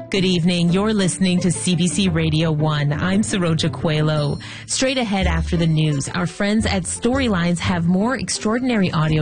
Good evening. You're listening to CBC Radio 1. I'm Saroja Coelho. Straight ahead after the news, our friends at Storylines have more extraordinary audio